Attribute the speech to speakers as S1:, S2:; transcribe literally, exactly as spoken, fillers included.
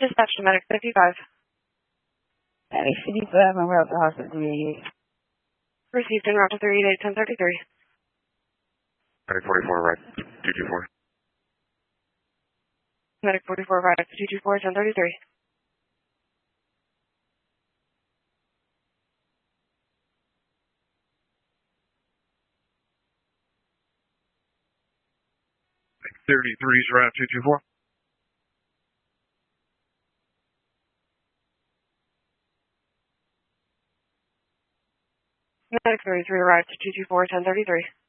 S1: Dispatch to Medic fifty-five.
S2: Medic fifty-five, I'm route to hospital three eighty-eight.
S1: Received en route to three eighty-eight, ten thirty-three.
S3: Medic forty-four, right, two two four.
S1: Medic forty-four, right to two two four, ten thirty-three.
S3: thirty-three's route two two four.
S1: Medic thirty-three arrived to two two four, ten thirty-three.